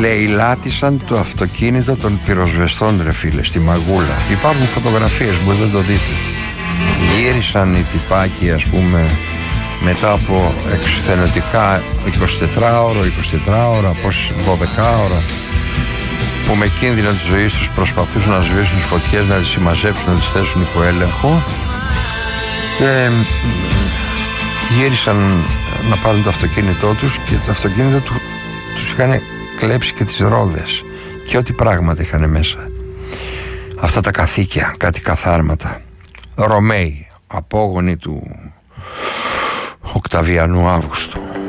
λαιλάτισαν το αυτοκίνητο των πυροσβεστών, ρε φίλε, στη Μαγούλα. Υπάρχουν φωτογραφίες, μπορείτε να το δείτε. Γύρισαν οι τυπάκοι, ας πούμε, μετά από εξουθενωτικά 24ωρα, 12ωρα, που με κίνδυνο της ζωής τους προσπαθούσαν να σβήσουν τις φωτιές, να τις συμμαζέψουν, να τις θέσουν υπό έλεγχο, και γύρισαν να πάρουν το αυτοκίνητό τους, και το αυτοκίνητο τους είχαν κλέψει και τις ρόδες και ό,τι πράγματα είχαν μέσα. Αυτά τα καθήκια, κάτι καθάρματα. Ρωμαίοι, απόγονοι του Οκταβιανού Αύγουστου.